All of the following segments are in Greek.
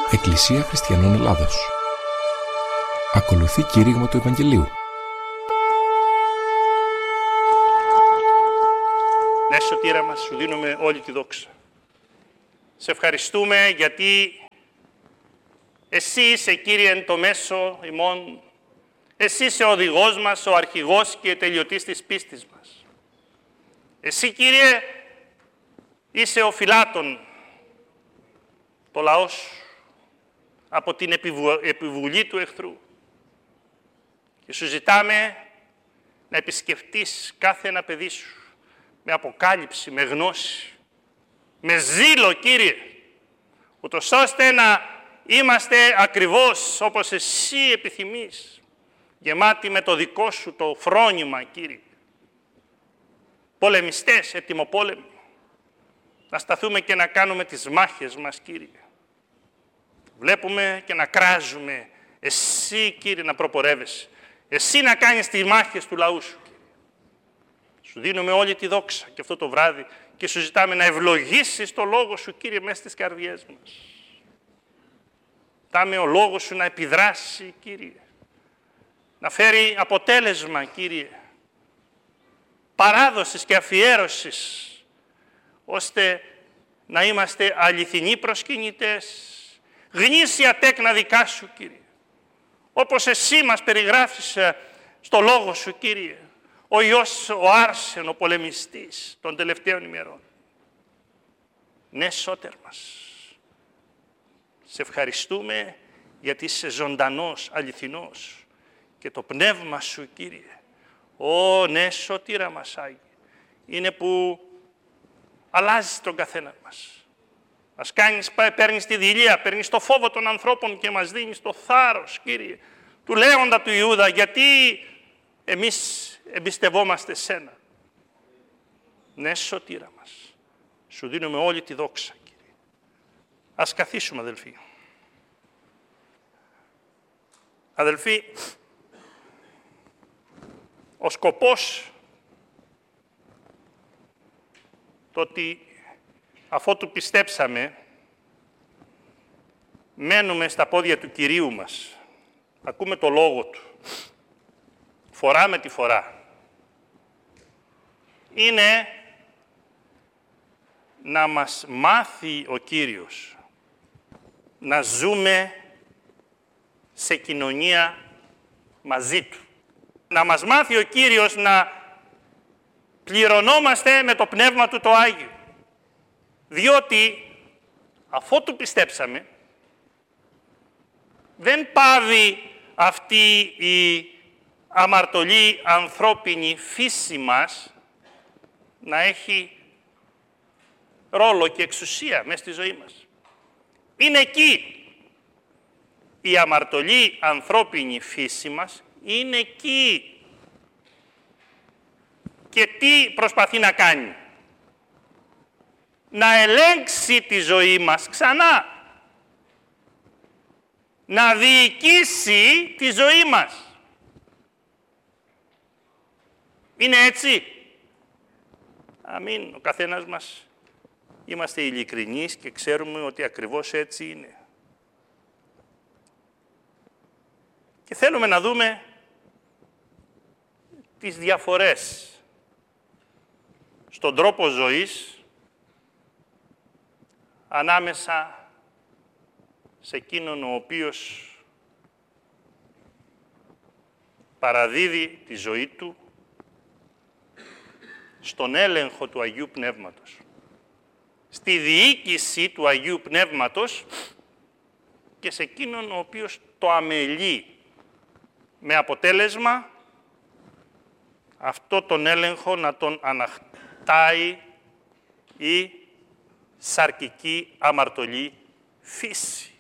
Εκκλησία Χριστιανών Ελλάδος. Ακολουθεί κήρυγμα του Ευαγγελίου. Ναι, Σωτήρα μας, σου δίνουμε όλη τη δόξα. Σε ευχαριστούμε γιατί εσύ είσαι, Κύριε, εν το μέσο ημών. Εσύ είσαι ο οδηγός μας, ο αρχηγός και τελειωτής της πίστης μας. Εσύ, Κύριε, είσαι ο φυλάτων, το λαό σου, από την επιβουλή του εχθρού. Και σου ζητάμε να επισκεφτείς κάθε ένα παιδί σου με αποκάλυψη, με γνώση, με ζήλο, Κύριε, ούτως ώστε να είμαστε ακριβώς όπως εσύ επιθυμείς, γεμάτοι με το δικό σου το φρόνημα, Κύριε. Πολεμιστές, ετοιμοπόλεμοι, να σταθούμε και να κάνουμε τις μάχες μας, Κύριε. Βλέπουμε και να κράζουμε, εσύ, Κύριε, να προπορεύεσαι, εσύ να κάνεις τις μάχες του λαού σου, Κύριε. Σου δίνουμε όλη τη δόξα και αυτό το βράδυ και σου ζητάμε να ευλογήσεις το Λόγο σου, Κύριε, μέσα στις καρδιές μας. Ζητάμε ο Λόγος σου να επιδράσει, Κύριε, να φέρει αποτέλεσμα, Κύριε, παράδοσης και αφιέρωσης, ώστε να είμαστε αληθινοί προσκυνητές, γνήσια τέκνα δικά σου, Κύριε. Όπως εσύ μας περιγράφεις στο Λόγο σου, Κύριε, ο Υιός, ο Άρσεν, ο πολεμιστής των τελευταίων ημερών. Ναι, Σώτερ μας, σε ευχαριστούμε γιατί είσαι ζωντανός, αληθινός και το πνεύμα σου, Κύριε, ναι, Σωτήρα μας, Άγιε, είναι που αλλάζεις τον καθένα μας. Μας κάνεις, παίρνεις τη δειλία, παίρνεις το φόβο των ανθρώπων και μας δίνεις το θάρρος, Κύριε, του Λέοντα του Ιούδα, γιατί εμείς εμπιστευόμαστε σένα. Ναι, Σωτήρα μας, σου δίνουμε όλη τη δόξα, Κύριε. Ας καθίσουμε, αδελφοί. Αδελφοί, ο σκοπός το ότι αφότου πιστέψαμε, μένουμε στα πόδια του Κυρίου μας, ακούμε το Λόγο Του, φορά με τη φορά, είναι να μας μάθει ο Κύριος να ζούμε σε κοινωνία μαζί Του. Να μας μάθει ο Κύριος να πληρωνόμαστε με το Πνεύμα Του το Άγιο. Διότι, αφότου πιστέψαμε, δεν πάβει αυτή η αμαρτωλή ανθρώπινη φύση μας να έχει ρόλο και εξουσία μέσα στη ζωή μας. Είναι εκεί. Η αμαρτωλή ανθρώπινη φύση μας είναι εκεί. Και τι προσπαθεί να κάνει? Να ελέγξει τη ζωή μας ξανά. Να διοικήσει τη ζωή μας. Είναι έτσι? Αμήν. Ο καθένας μας είμαστε ειλικρινείς και ξέρουμε ότι ακριβώς έτσι είναι. Και θέλουμε να δούμε τις διαφορές στον τρόπο ζωής ανάμεσα σε εκείνον ο οποίος παραδίδει τη ζωή του στον έλεγχο του Αγίου Πνεύματος, στη διοίκηση του Αγίου Πνεύματος και σε εκείνον ο οποίος το αμελεί, με αποτέλεσμα αυτό τον έλεγχο να τον αναχτάει η σαρκική αμαρτωλή φύση.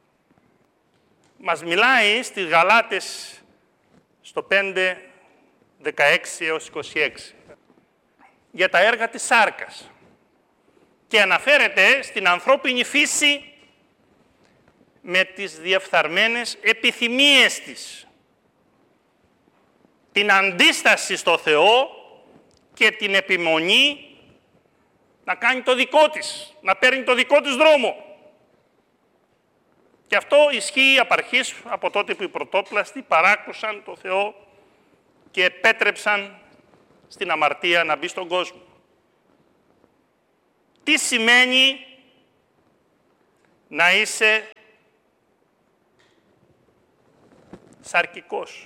Μας μιλάει στις Γαλάτες στο 5, 16 έως 26 για τα έργα της σάρκας και αναφέρεται στην ανθρώπινη φύση με τις διεφθαρμένες επιθυμίες της, την αντίσταση στο Θεό και την επιμονή να κάνει το δικό της, να παίρνει το δικό της δρόμο. Και αυτό ισχύει απ' αρχής, από τότε που οι πρωτόπλαστοι παράκουσαν το Θεό και επέτρεψαν στην αμαρτία να μπει στον κόσμο. Τι σημαίνει να είσαι σαρκικός?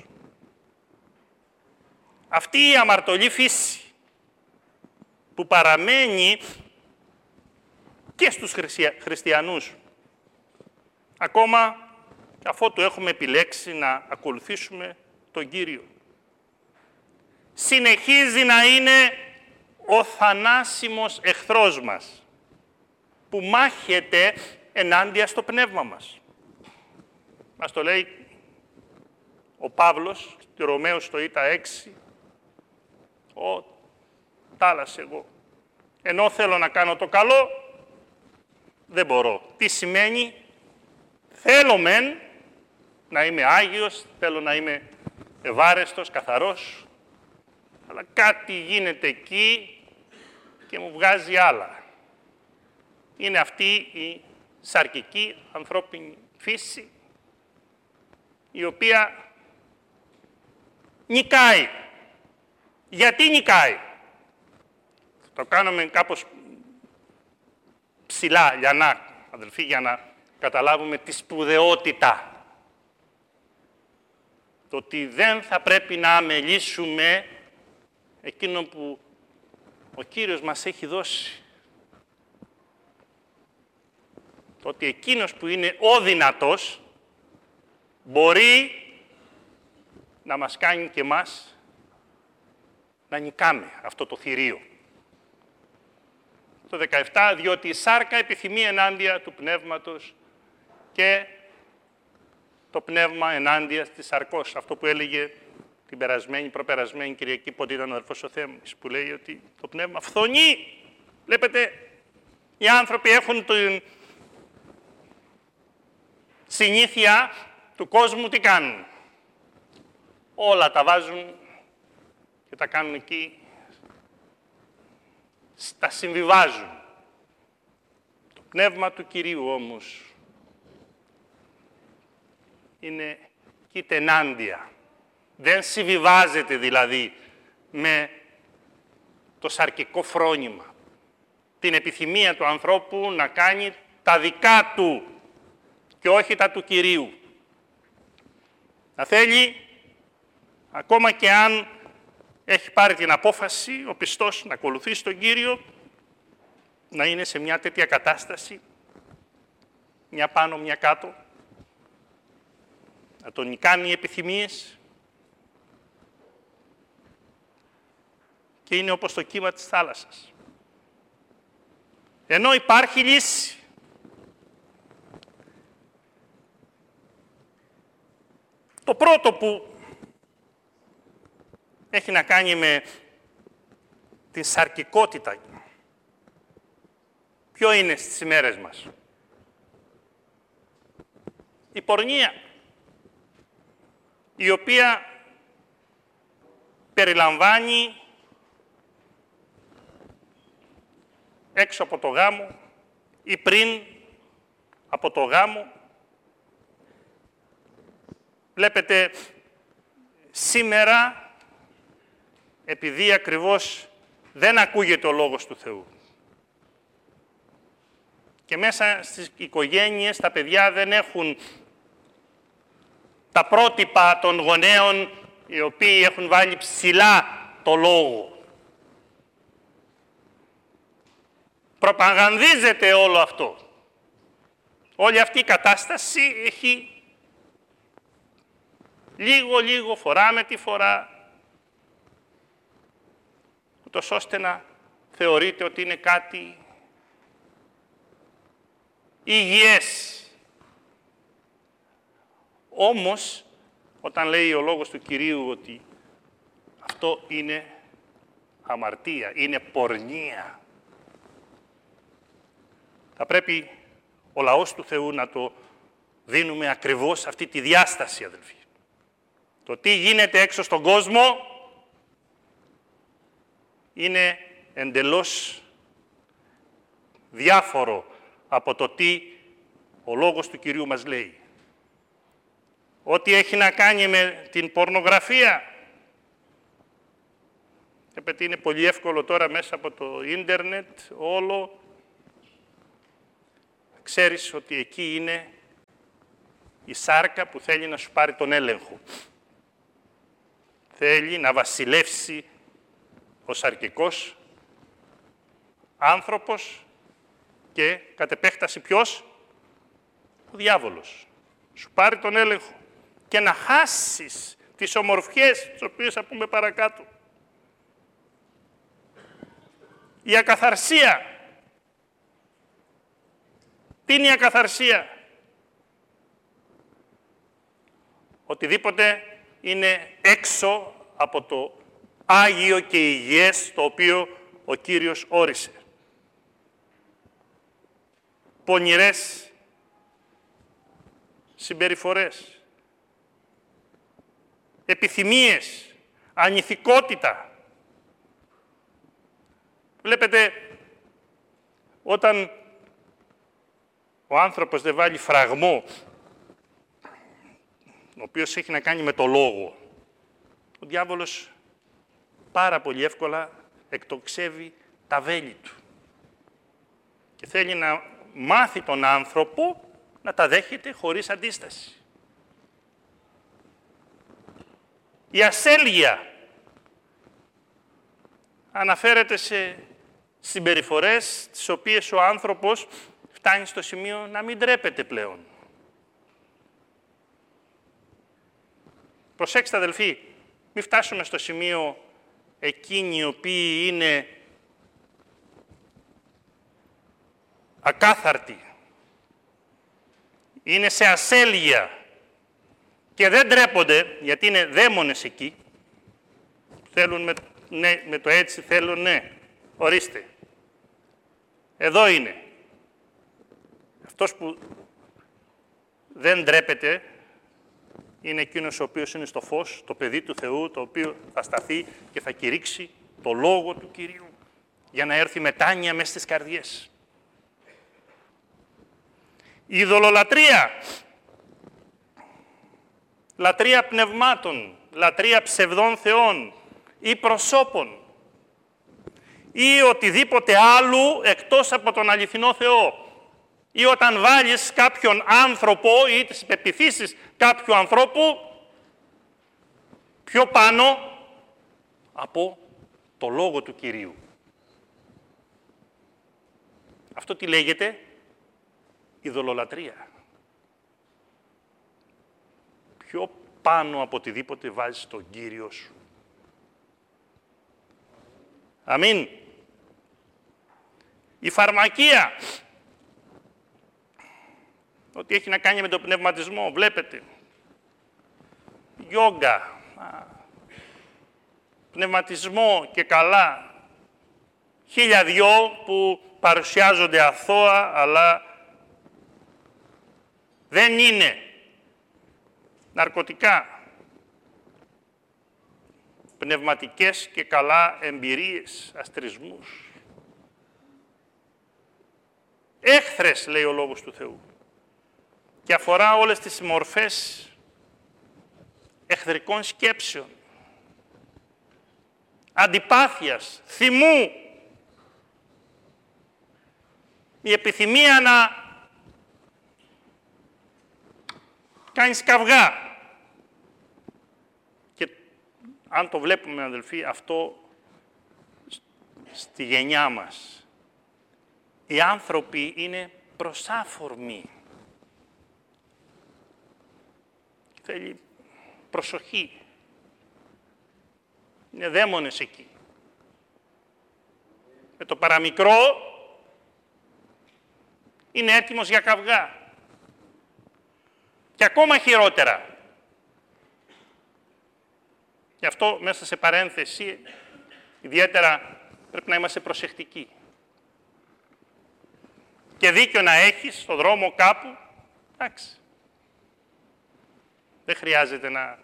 Αυτή η αμαρτωλή φύση που παραμένει και στους χριστιανούς, ακόμα και αφότου έχουμε επιλέξει να ακολουθήσουμε τον Κύριο, συνεχίζει να είναι ο θανάσιμος εχθρός μας, που μάχεται ενάντια στο πνεύμα μας. Μας το λέει ο Παύλος, στη Ρωμαίους στο Ήτα 6, τάλας εγώ. Ενώ θέλω να κάνω το καλό, δεν μπορώ. Τι σημαίνει? Θέλω μεν να είμαι Άγιος, θέλω να είμαι ευάρεστος, καθαρός, αλλά κάτι γίνεται εκεί και μου βγάζει άλλα. Είναι αυτή η σαρκική ανθρώπινη φύση, η οποία νικάει. Γιατί νικάει? Το κάνουμε κάπως ψηλά, λιανά, αδελφοί, για να καταλάβουμε τη σπουδαιότητα. Το ότι δεν θα πρέπει να αμελήσουμε εκείνο που ο Κύριος μας έχει δώσει. Το ότι εκείνος που είναι ο δυνατός μπορεί να μας κάνει και εμάς να νικάμε αυτό το θηρίο. Το 17, διότι η σάρκα επιθυμεί ενάντια του πνεύματος και το πνεύμα ενάντια της σαρκός. Αυτό που έλεγε την προπερασμένη Κυριακή, πότε ήταν ο αδελφός ο Θέμης, που λέει ότι το πνεύμα φθονεί. Βλέπετε, οι άνθρωποι έχουν την συνήθεια του κόσμου, τι κάνουν? Όλα τα βάζουν και τα κάνουν εκεί, τα συμβιβάζουν. Το πνεύμα του Κυρίου όμως είναι κοίτενάντια. Δεν συμβιβάζεται δηλαδή με το σαρκικό φρόνημα, την επιθυμία του ανθρώπου να κάνει τα δικά του και όχι τα του Κυρίου. Να θέλει, ακόμα και αν έχει πάρει την απόφαση ο πιστός να ακολουθήσει τον Κύριο, να είναι σε μια τέτοια κατάσταση, μια πάνω, μια κάτω, να τον κάνει οι επιθυμίες και είναι όπως το κύμα της θάλασσας. Ενώ υπάρχει λύση. Το πρώτο που έχει να κάνει με την σαρκικότητα. Ποιο είναι στις ημέρες μας? Η πορνεία, η οποία περιλαμβάνει έξω από το γάμο ή πριν από το γάμο. Βλέπετε, σήμερα, επειδή ακριβώς δεν ακούγεται ο Λόγος του Θεού και μέσα στις οικογένειες τα παιδιά δεν έχουν τα πρότυπα των γονέων οι οποίοι έχουν βάλει ψηλά το Λόγο. Προπαγανδίζεται όλο αυτό. Όλη αυτή η κατάσταση έχει λίγο φορά με τη φορά, ούτως ώστε να θεωρείται ότι είναι κάτι υγιές. Όμως, όταν λέει ο Λόγος του Κυρίου ότι αυτό είναι αμαρτία, είναι πορνεία, θα πρέπει ο λαός του Θεού να το δίνουμε ακριβώς αυτή τη διάσταση, αδελφοί. Το τι γίνεται έξω στον κόσμο είναι εντελώς διάφορο από το τι Ο λόγος του Κυρίου μας λέει ό,τι έχει να κάνει με την πορνογραφία. Επειδή είναι πολύ εύκολο τώρα μέσα από το ίντερνετ όλο, ξέρεις ότι εκεί είναι η σάρκα που θέλει να σου πάρει τον έλεγχο. Θέλει να βασιλεύσει ο σαρκικός άνθρωπος και κατ' επέκταση ποιος? Ο διάβολος. Σου πάρει τον έλεγχο και να χάσεις τις ομορφιές, τις οποίες θα πούμε παρακάτω. Η ακαθαρσία. Τι είναι η ακαθαρσία? Οτιδήποτε είναι έξω από το Άγιο και υγιές το οποίο ο Κύριος όρισε. Πονηρές συμπεριφορές, επιθυμίες, ανηθικότητα. Βλέπετε, όταν ο άνθρωπος δεν βάλει φραγμό, ο οποίος έχει να κάνει με το λόγο, ο διάβολος πάρα πολύ εύκολα εκτοξεύει τα βέλη του και θέλει να μάθει τον άνθρωπο να τα δέχεται χωρίς αντίσταση. Η ασέλγεια αναφέρεται σε συμπεριφορές τις οποίες ο άνθρωπος φτάνει στο σημείο να μην ντρέπεται πλέον. Προσέξτε αδελφοί, μην φτάσουμε στο σημείο εκείνοι οι οποίοι είναι ακάθαρτοι, είναι σε ασέλγεια και δεν ντρέπονται, γιατί είναι δαίμονες εκεί, θέλουν με το έτσι, θέλουν ναι, ορίστε. Εδώ είναι. Αυτός που δεν ντρέπεται είναι εκείνος ο οποίος είναι στο φως, το παιδί του Θεού, το οποίο θα σταθεί και θα κηρύξει το Λόγο του Κυρίου για να έρθει μετάνοια μέσα στις καρδιές. Η ειδωλολατρία, λατρεία πνευμάτων, λατρεία ψευδών θεών ή προσώπων ή οτιδήποτε άλλου εκτός από τον αληθινό Θεό. Ή όταν βάλεις κάποιον άνθρωπο ή τις πεποιθήσεις κάποιου ανθρώπου πιο πάνω από το Λόγο του Κυρίου. Αυτό τι λέγεται? Ειδωλολατρία. Πιο πάνω από οτιδήποτε βάζεις τον Κύριο σου. Αμήν. Η φαρμακεία. Ό,τι έχει να κάνει με τον πνευματισμό, βλέπετε. Γιόγκα. Πνευματισμό και καλά. 1002 που παρουσιάζονται αθώα, αλλά δεν είναι. Ναρκωτικά. Πνευματικές και καλά εμπειρίες, αστρισμούς. Έχθρες, λέει ο Λόγος του Θεού. Και αφορά όλες τις μορφές εχθρικών σκέψεων, αντιπάθειας, θυμού, η επιθυμία να κάνεις καυγά. Και αν το βλέπουμε, αδελφοί, αυτό στη γενιά μας, οι άνθρωποι είναι προσάφορμοι. Θέλει προσοχή. Είναι δαίμονες εκεί. Με το παραμικρό είναι έτοιμος για καυγά. Και ακόμα χειρότερα. Γι' αυτό μέσα σε παρένθεση ιδιαίτερα πρέπει να είμαστε προσεκτικοί. Και δίκιο να έχεις στον δρόμο κάπου, εντάξει. Δεν χρειάζεται να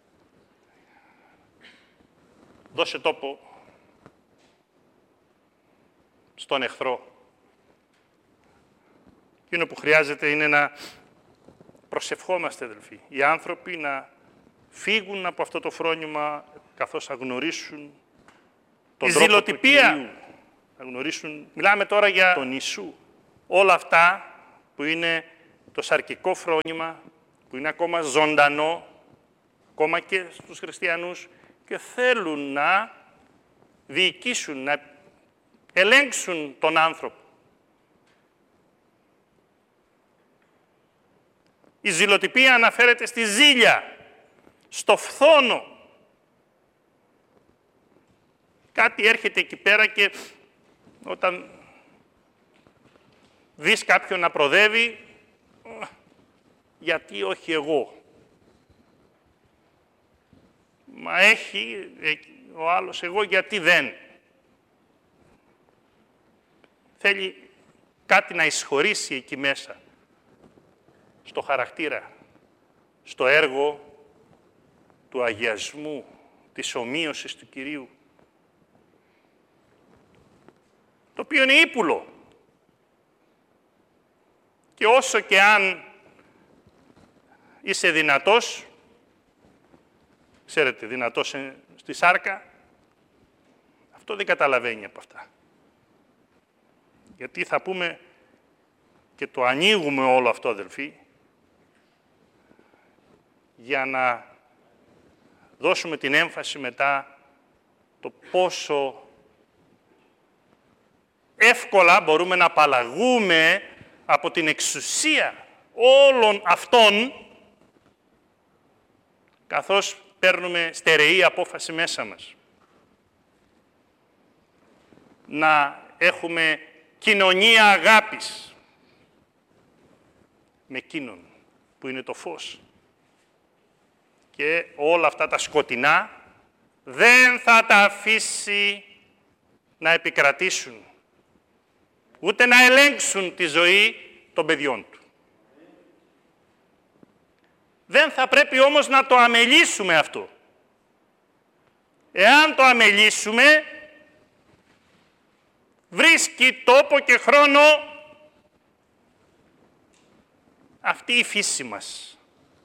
δώσει τόπο στον εχθρό. εκείνο που χρειάζεται είναι να προσευχόμαστε, αδελφοί. Οι άνθρωποι να φύγουν από αυτό το φρόνημα καθώς θα γνωρίσουν τον τρόπο του Κυρίου. Να γνωρίσουν. Μιλάμε τώρα για τον Ιησού. Όλα αυτά που είναι το σαρκικό φρόνημα, που είναι ακόμα ζωντανό, ακόμα και στους χριστιανούς, και θέλουν να διοικήσουν, να ελέγξουν τον άνθρωπο. Η ζηλοτυπία αναφέρεται στη ζήλια, στο φθόνο. Κάτι έρχεται εκεί πέρα και όταν δεις κάποιον να προδεύει, γιατί όχι εγώ. Μα έχει ο άλλος, εγώ γιατί δεν. Θέλει κάτι να εισχωρήσει εκεί μέσα, στο χαρακτήρα, στο έργο του αγιασμού, της ομοίωσης του Κυρίου, το οποίο είναι ύπουλο. Και όσο και αν είσαι δυνατός, ξέρετε, δυνατός στη σάρκα, αυτό δεν καταλαβαίνει από αυτά. Γιατί θα πούμε και το ανοίγουμε όλο αυτό, αδελφοί, για να δώσουμε την έμφαση μετά το πόσο εύκολα μπορούμε να απαλλαγούμε από την εξουσία όλων αυτών, καθώς παίρνουμε στερεή απόφαση μέσα μας. Να έχουμε κοινωνία αγάπης με εκείνον που είναι το φως. Και όλα αυτά τα σκοτεινά δεν θα τα αφήσει να επικρατήσουν, ούτε να ελέγξουν τη ζωή των παιδιών του. Δεν θα πρέπει όμως να το αμελήσουμε αυτό. Εάν το αμελήσουμε, βρίσκει τόπο και χρόνο αυτή η φύση μας.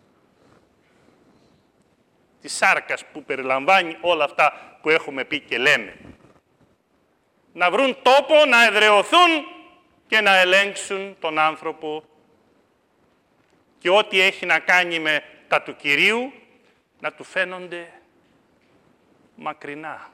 Της σάρκας που περιλαμβάνει όλα αυτά που έχουμε πει και λέμε. Να βρουν τόπο, να εδραιωθούν και να ελέγξουν τον άνθρωπο και ό,τι έχει να κάνει με τα του Κυρίου να του φαίνονται μακρινά.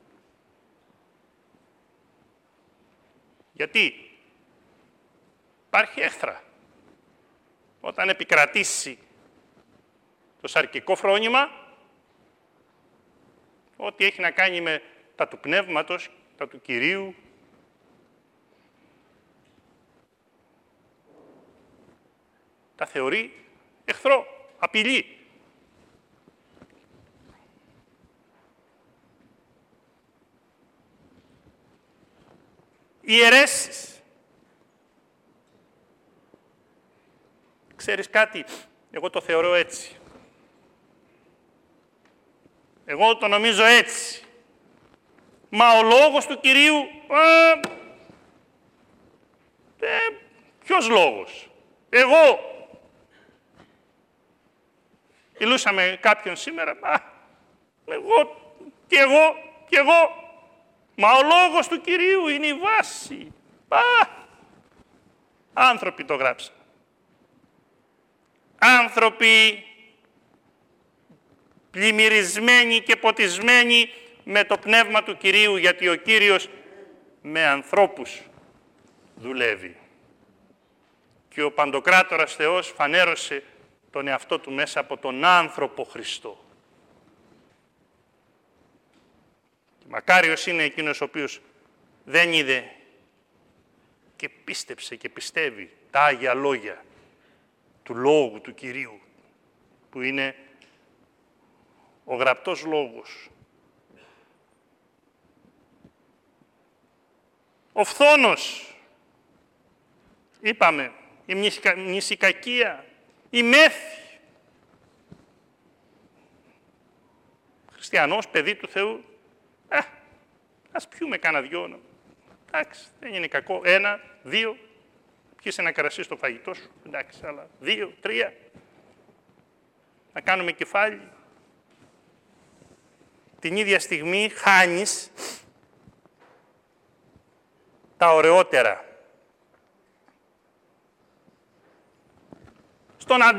Γιατί υπάρχει έχθρα. Όταν επικρατήσει το σαρκικό φρόνημα, ό,τι έχει να κάνει με τα του Πνεύματος, τα του Κυρίου, τα θεωρεί εχθρό, απειλή. Οι αιρέσεις. Ξέρεις κάτι, εγώ το θεωρώ έτσι. Εγώ το νομίζω έτσι. Μα ο λόγος του Κυρίου... ποιος λόγος? Εγώ. Μιλούσα με κάποιον σήμερα. Εγώ. Μα ο λόγος του Κυρίου είναι η βάση. Άνθρωποι το γράψαν. Άνθρωποι πλημμυρισμένοι και ποτισμένοι με το πνεύμα του Κυρίου, γιατί ο Κύριος με ανθρώπους δουλεύει. Και ο Παντοκράτορας Θεός φανέρωσε τον εαυτό του μέσα από τον άνθρωπο Χριστό. Και μακάριος είναι εκείνος ο οποίος δεν είδε και πίστεψε και πιστεύει τα Άγια Λόγια του Λόγου του Κυρίου, που είναι ο γραπτός Λόγος. Ο φθόνος, είπαμε, η μνησικακία, η μέθη. Χριστιανός, παιδί του Θεού, ας πιούμε κάνα δυο. Εντάξει, δεν είναι κακό. 1, 2, πιεις ένα κρασί στο φαγητό σου, εντάξει, αλλά 2, 3, να κάνουμε κεφάλι. Την ίδια στιγμή χάνεις τα ωραιότερα. Στον